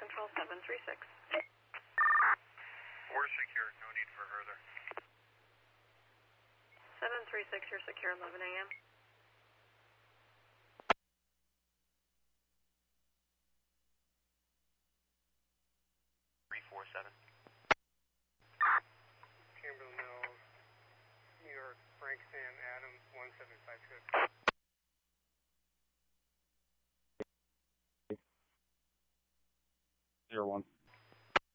Control 736. We're secure, no need for further. 736, you're secure, 11 a.m. Kimberly Mills, New York, Frank Sam Adams, 1756. 01.